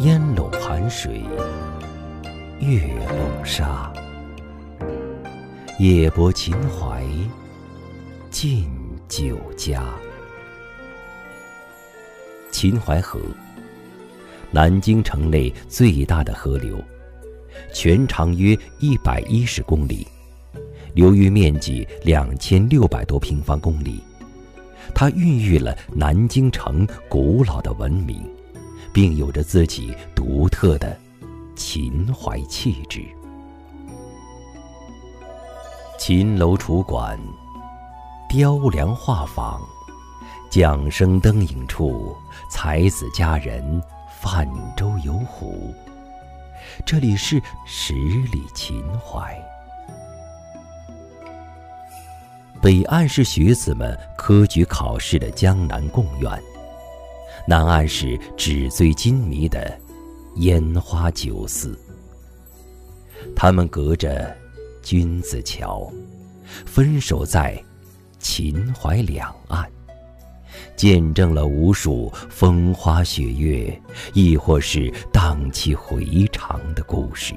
烟笼寒水，月笼沙。夜泊秦淮，近酒家。秦淮河，南京城内最大的河流，全长约110公里，流域面积2600多平方公里。它孕育了南京城古老的文明，并有着自己独特的秦淮气质。秦楼楚馆，雕梁画坊，桨声灯影处，才子佳人泛舟游湖。这里是十里秦淮。北岸是学子们科举考试的江南贡院，南岸是纸醉金迷的烟花酒肆。他们隔着君子桥，分守在秦淮两岸，见证了无数风花雪月，亦或是荡气回肠的故事。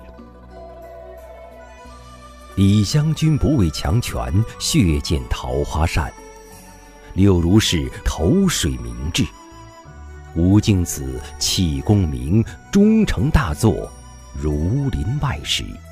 李香君不畏强权，血溅桃花扇；柳如是投水明志，吴敬梓弃功名，终成大作《儒林外史》。